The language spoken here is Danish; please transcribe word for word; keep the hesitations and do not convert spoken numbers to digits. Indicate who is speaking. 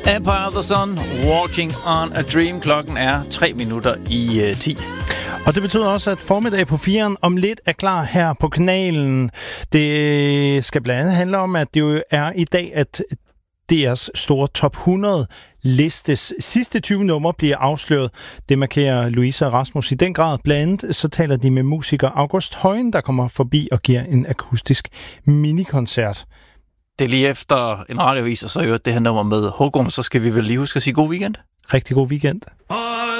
Speaker 1: Empire of the Sun, Walking on a Dream. Klokken er tre minutter i uh, ti.
Speaker 2: Og det betyder også, at formiddag på firen om lidt er klar her på kanalen. Det skal blandt andet handle om, at det jo er i dag, at D R's store top hundrede listes sidste tyve numre bliver afsløret. Det markerer Louise og Rasmus i den grad. Blandt andet så taler de med musiker August Højen, der kommer forbi og giver en akustisk minikoncert.
Speaker 1: Det er lige efter en radiovis, og så er jo det her nummer med Hågum, så skal vi vel lige huske at sige god weekend.
Speaker 2: Rigtig god weekend.
Speaker 3: I